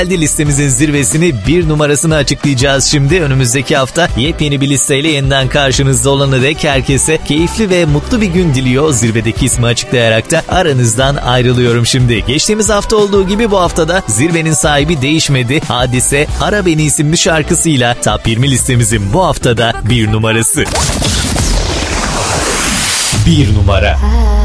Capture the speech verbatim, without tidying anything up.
Listemizin zirvesini bir numarasını açıklayacağız şimdi. Önümüzdeki hafta yepyeni bir listeyle yeniden karşınızda olana dek herkese keyifli ve mutlu bir gün diliyor. Zirvedeki ismi açıklayarak da aranızdan ayrılıyorum şimdi. Geçtiğimiz hafta olduğu gibi bu haftada zirvenin sahibi değişmedi. Hadise Ara Beni isimli şarkısıyla Top yirmi listemizin bu haftada bir numarası. Bir numara.